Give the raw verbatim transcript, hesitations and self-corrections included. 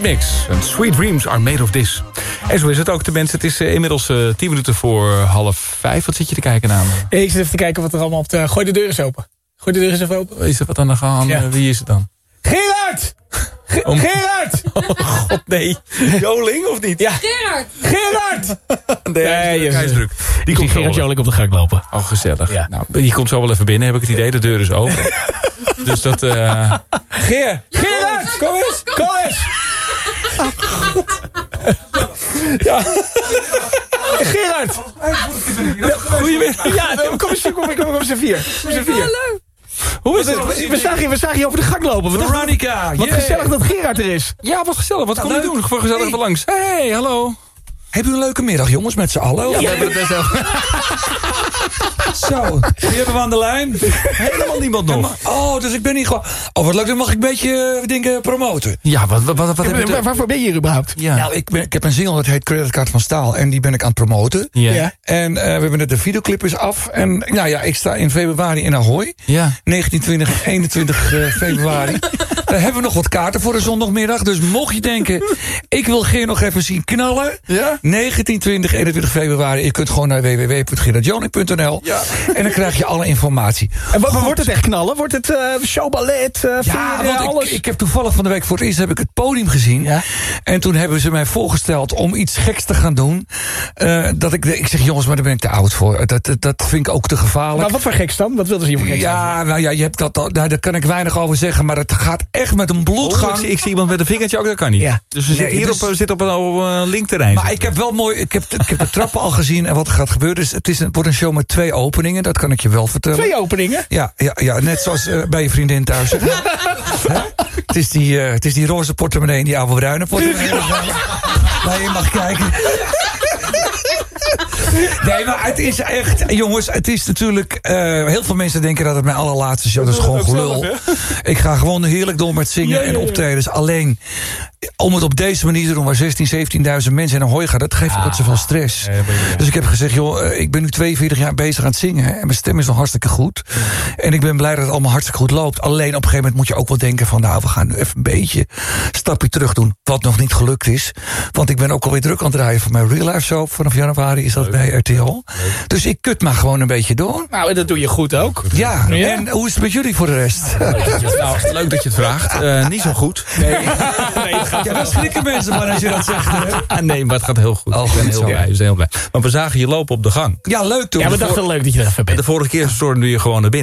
Eurythmics. En Sweet Dreams are made of this. En zo is het ook, de mensen. Het is uh, inmiddels uh, tien minuten voor half vijf. Wat zit je te kijken naar me? Ik zit even te kijken wat er allemaal op de... Gooi de deur eens open. Gooi de deur eens even open. Is er wat aan de gang? Ja. Wie is het dan? Gerard! Ge Om... Gerard! Oh god, nee. Joling of niet? Ja. Gerard! Gerard! Nee, hij is druk. Die ik komt zie Gerard Joling op de gang lopen. Oh, gezellig. Ja. Nou, je komt zo wel even binnen, heb ik het idee. De deur is open. Dus dat... Uh... Geer! Gerard! Kom eens! Kom eens! Ja. Gerard! Goedemiddag. Ja, kom eens, kom eens, kom eens even hier. Kom eens even hier. Hoe is het? We, we, zagen je, we zagen je over de gang lopen. Wat, Veronica, wat yeah. gezellig dat Gerard er is. Ja, wat gezellig. Wat kom je doen? Voor gezellig even langs. Hey, hallo. Hebben we een leuke middag, jongens, met z'n allen? Ja, we hebben het best wel. Zo, wie hebben we aan de lijn? Helemaal niemand nog. Oh, dus ik ben niet gewoon... Oh, wat leuk, dan mag ik een beetje uh, dingen promoten. Ja, wat, wat, wat, wat ja, heb je... Waar, waarvoor ben je hier überhaupt? Ja. Nou, ik, ben, ik heb een single, dat heet Creditcard van Staal. En die ben ik aan het promoten. Ja. Ja. En uh, we hebben net de videoclip is af. En nou ja, ik sta in februari in Ahoy. Ja. negentien, twintig, eenentwintig uh, februari. Daar hebben we nog wat kaarten voor de zondagmiddag. Dus mocht je denken, ik wil Geer nog even zien knallen. Ja? negentien, twintig, eenentwintig februari. Je kunt gewoon naar w w w punt gerard joling punt n l. Ja. En dan krijg je alle informatie. En wat, wordt het echt knallen? Wordt het uh, showballet? Uh, Ja, veren, want alles? ik, ik heb toevallig van de week voor het eerst heb ik het podium gezien. Ja. En toen hebben ze mij voorgesteld om iets geks te gaan doen. Uh, dat ik, ik zeg, jongens, maar daar ben ik te oud voor. Dat, dat, dat vind ik ook te gevaarlijk. Maar wat voor geks dan? Wat wilden ze hier voor geks Ja, nou ja, je hebt dat, nou, daar kan ik weinig over zeggen. Maar het gaat echt met een bloedgang. Oh, ik, zie, ik zie iemand met een vingertje ook, dat kan niet. Ja. Dus we Nee, zitten hier dus- op, zit op een, op een linkterrein. Maar ik heb wel mooi, ik heb, ik heb de trappen al gezien en wat er gaat gebeuren. Dus het, is een, het wordt een show met twee openingen, dat kan ik je wel vertellen. Twee openingen? Ja, ja, ja, net zoals uh, bij je vriendin thuis. Hè? Het is die, uh, het is die roze portemonnee en die oude bruine portemonnee. Nee, je mag kijken. Nee, maar het is echt, jongens, het is natuurlijk... Uh, heel veel mensen denken dat het mijn allerlaatste show is. Dat is gewoon gelul. Zelf, ik ga gewoon heerlijk door met zingen ja, ja, ja. en optredens. Alleen, om het op deze manier te doen... waar zestien, zeventienduizend mensen in een hooi gaan... dat geeft ook ah. zoveel stress. Ja, ja, ja. Dus ik heb gezegd, joh, ik ben nu tweeënveertig jaar bezig aan het zingen. Hè, en mijn stem is nog hartstikke goed. Ja. En ik ben blij dat het allemaal hartstikke goed loopt. Alleen op een gegeven moment moet je ook wel denken van... nou, we gaan nu even een beetje een stapje terug doen. Wat nog niet gelukt is. Want ik ben ook alweer druk aan het draaien... voor mijn Real Life Show. Vanaf januari is dat bij R T L. Dus ik kut maar gewoon een beetje door. Nou, dat doe je goed ook. Ja, ja. En hoe is het met jullie voor de rest? Leuk dat je het, nou, leuk dat je het vraagt. Uh, niet zo goed. Nee, nee het gaat ja, dan schrikken mensen maar als je dat zegt. Hè? Nee, maar het gaat heel goed. Oh, ik ben heel zo. blij, ik ben heel blij. Maar we zagen je lopen op de gang. Ja, leuk toch? Ja, we dachten leuk dat je er even bent. De vorige keer stormde je gewoon naar binnen.